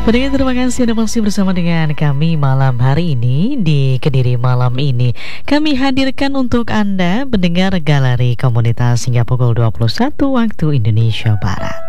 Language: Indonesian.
Pendengar, terima kasih Anda masih bersama dengan kami malam hari ini di Kediri Malam ini. Kami hadirkan untuk Anda pendengar Galeri Komunitas hingga pukul 21 waktu Indonesia Barat.